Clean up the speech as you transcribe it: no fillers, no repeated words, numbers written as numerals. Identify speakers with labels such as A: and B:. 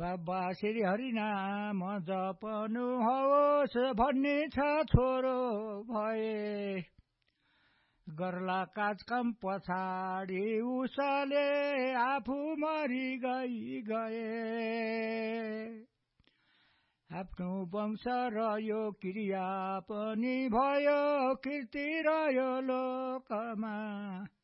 A: बाबा श्री हरिनाम जपनुहोस् भन्ने छ छोरो भए गर्ला काजकाम पछाडि उसले आफू मरि गए आफ्नो वंश रह्यो क्रिया पनि भयो कीर्ति रह्यो लोकमा